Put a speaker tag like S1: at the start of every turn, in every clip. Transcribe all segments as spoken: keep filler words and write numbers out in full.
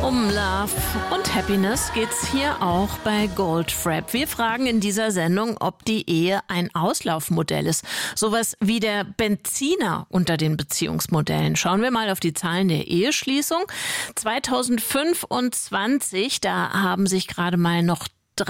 S1: Um Love und Happiness geht's hier auch bei Goldfrapp. Wir fragen in dieser Sendung, ob die Ehe ein Auslaufmodell ist. Sowas wie der Benziner unter den Beziehungsmodellen. Schauen wir mal auf die Zahlen der Eheschließung. zweitausendfünfundzwanzig, da haben sich gerade mal noch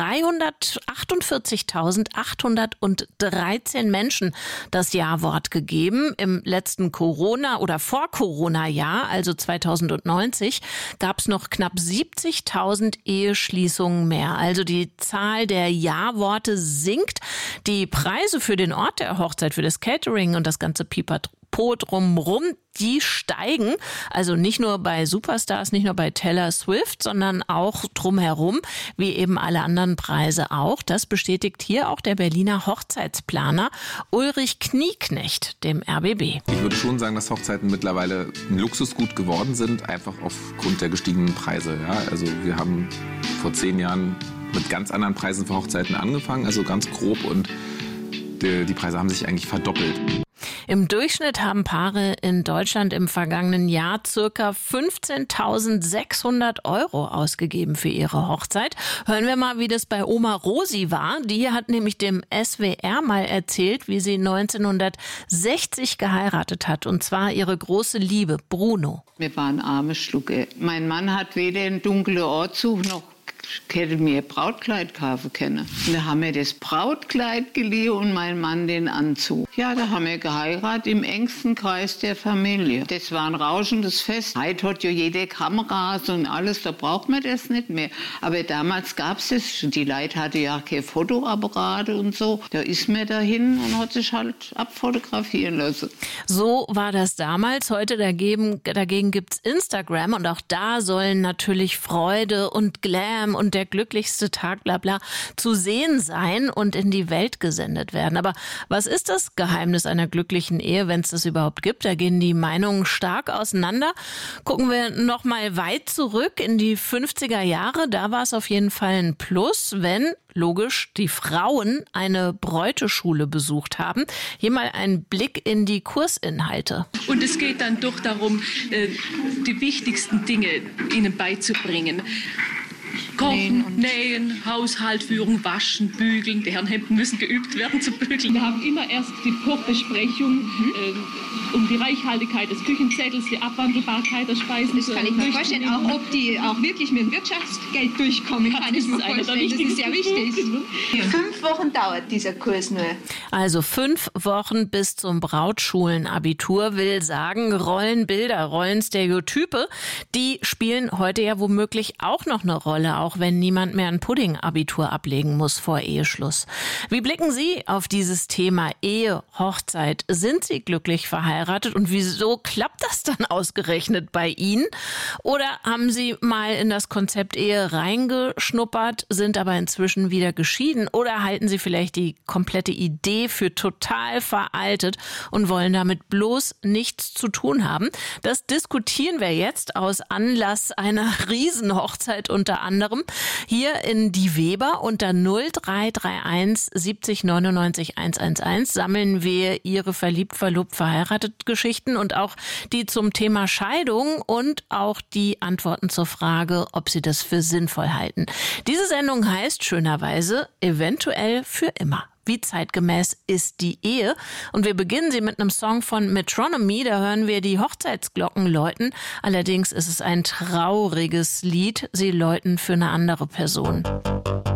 S1: dreihundertachtundvierzigtausendachthundertdreizehn Menschen das Ja-Wort gegeben. Im letzten Corona- oder Vor-Corona-Jahr, also zweitausendneunzig, gab es noch knapp siebzigtausend Eheschließungen mehr. Also die Zahl der Ja-Worte sinkt. Die Preise für den Ort der Hochzeit, für das Catering und das ganze Pipapo drumrum, die steigen. Also nicht nur bei Superstars, nicht nur bei Taylor Swift, sondern auch drumherum, wie eben alle anderen Preise auch. Das bestätigt hier auch der Berliner Hochzeitsplaner Ulrich Knieknecht, dem R B B.
S2: Ich würde schon sagen, dass Hochzeiten mittlerweile ein Luxusgut geworden sind, einfach aufgrund der gestiegenen Preise. Ja, also wir haben vor zehn Jahren mit ganz anderen Preisen für Hochzeiten angefangen, also ganz grob, und die, die Preise haben sich eigentlich verdoppelt.
S1: Im Durchschnitt haben Paare in Deutschland im vergangenen Jahr circa fünfzehntausendsechshundert Euro ausgegeben für ihre Hochzeit. Hören wir mal, wie das bei Oma Rosi war. Die hat nämlich dem S W R mal erzählt, wie sie neunzehnhundertsechzig geheiratet hat. Und zwar ihre große Liebe, Bruno.
S3: Wir waren arme Schlucke. Mein Mann hat weder einen dunklen Ort zu noch hätte mir Brautkleid kaufen können. Und da haben wir das Brautkleid geliehen und mein Mann den Anzug. Ja, da haben wir geheiratet im engsten Kreis der Familie. Das war ein rauschendes Fest. Heute hat ja jede Kameras und alles, da braucht man das nicht mehr. Aber damals gab es das. Die Leute hatten ja keine Fotoapparate und so. Da ist man dahin und hat sich halt abfotografieren lassen.
S1: So war das damals. Heute dagegen, dagegen gibt es Instagram und auch da sollen natürlich Freude und Glam und der glücklichste Tag, bla bla, zu sehen sein und in die Welt gesendet werden. Aber was ist das Geheimnis einer glücklichen Ehe, wenn es das überhaupt gibt? Da gehen die Meinungen stark auseinander. Gucken wir noch mal weit zurück in die fünfziger Jahre. Da war es auf jeden Fall ein Plus, wenn, logisch, die Frauen eine Bräuteschule besucht haben. Hier mal ein Blick in die Kursinhalte.
S4: Und es geht dann doch darum, die wichtigsten Dinge ihnen beizubringen. Kochen, nähen, Haushalt führen, waschen, bügeln. Die Herrenhemden müssen geübt werden zu bügeln. Wir haben immer erst die Kochbesprechung mhm. äh, um die Reichhaltigkeit des Küchenzettels, die Abwandelbarkeit der Speisen.
S5: Das kann ich mir vorstellen, auch ob die auch wirklich mit dem Wirtschaftsgeld durchkommen, ja, kann ich mir vorstellen. Das ist ja wichtig. Ja. Fünf Wochen dauert dieser Kurs nur.
S1: Also fünf Wochen bis zum Brautschulenabitur, will sagen, Rollenbilder, Rollenstereotype, die spielen heute ja womöglich auch noch eine Rolle, auch wenn niemand mehr ein Pudding-Abitur ablegen muss vor Eheschluss. Wie blicken Sie auf dieses Thema Ehe, Hochzeit? Sind Sie glücklich verheiratet und wieso klappt das dann ausgerechnet bei Ihnen? Oder haben Sie mal in das Konzept Ehe reingeschnuppert, sind aber inzwischen wieder geschieden? Oder halten Sie vielleicht die komplette Idee für total veraltet und wollen damit bloß nichts zu tun haben? Das diskutieren wir jetzt aus Anlass einer Riesenhochzeit unter anderem. Hier in Die Weber unter null drei drei eins siebzig neunundneunzig hundertelf sammeln wir Ihre verliebt, verlobt, verheiratet Geschichten und auch die zum Thema Scheidung und auch die Antworten zur Frage, ob Sie das für sinnvoll halten. Diese Sendung heißt schönerweise eventuell für immer. Wie zeitgemäß ist die Ehe? Und wir beginnen sie mit einem Song von Metronomy. Da hören wir die Hochzeitsglocken läuten. Allerdings ist es ein trauriges Lied. Sie läuten für eine andere Person.